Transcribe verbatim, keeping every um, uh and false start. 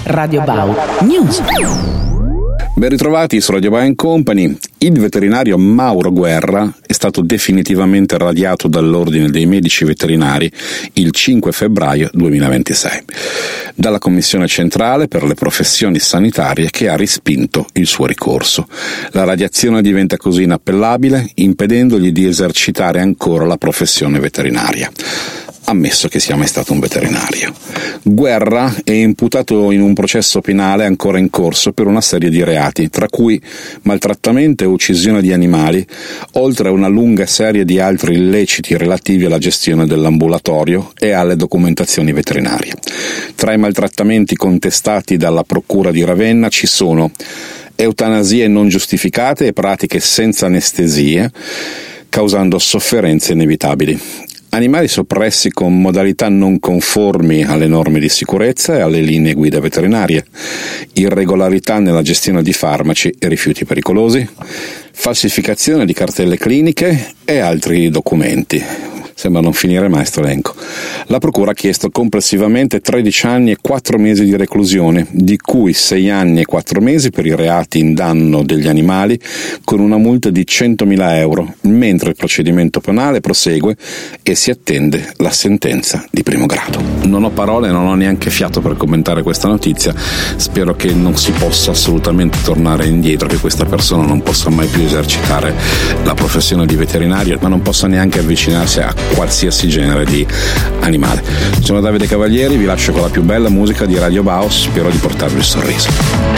Radio Bau News. Ben ritrovati su Radio Bau Company. Il veterinario Mauro Guerra è stato definitivamente radiato dall'Ordine dei Medici Veterinari il cinque febbraio duemilaventisei dalla Commissione Centrale per le Professioni Sanitarie, che ha respinto il suo ricorso. La radiazione diventa così inappellabile, impedendogli di esercitare ancora la professione veterinaria, ammesso che sia mai stato un veterinario. Guerra è imputato in un processo penale ancora in corso per una serie di reati, tra cui maltrattamento e uccisione di animali, oltre a una lunga serie di altri illeciti relativi alla gestione dell'ambulatorio e alle documentazioni veterinarie. Tra i maltrattamenti contestati dalla Procura di Ravenna ci sono eutanasie non giustificate e pratiche senza anestesie, causando sofferenze inevitabili. Animali soppressi con modalità non conformi alle norme di sicurezza e alle linee guida veterinarie, irregolarità nella gestione di farmaci e rifiuti pericolosi, falsificazione di cartelle cliniche e altri documenti. Sembra non finire mai sto elenco. La Procura ha chiesto complessivamente tredici anni e quattro mesi di reclusione, di cui sei anni e quattro mesi per i reati in danno degli animali, con una multa di centomila euro, mentre il procedimento penale prosegue e si attende la sentenza di primo grado. Non ho parole, non ho neanche fiato per commentare questa notizia. Spero che non si possa assolutamente tornare indietro, che questa persona non possa mai più esercitare la professione di veterinario, ma non possa neanche avvicinarsi a qualsiasi genere di animale. Sono Davide Cavalieri, vi lascio con la più bella musica di Radio Bau, spero di portarvi il sorriso.